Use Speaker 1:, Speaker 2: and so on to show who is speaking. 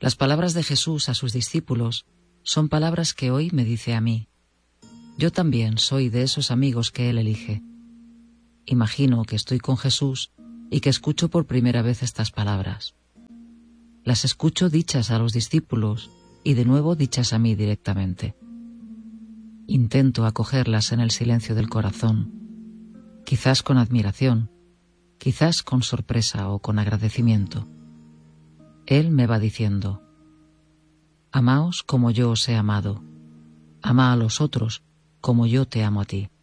Speaker 1: Las palabras de Jesús a sus discípulos son palabras que hoy me dice a mí. Yo también soy de esos amigos que Él elige. Imagino que estoy con Jesús y que escucho por primera vez estas palabras. Las escucho dichas a los discípulos y de nuevo dichas a mí directamente. Intento acogerlas en el silencio del corazón, quizás con admiración, quizás con sorpresa o con agradecimiento. Él me va diciendo: amaos como yo os he amado, ama a los otros como yo te amo a ti.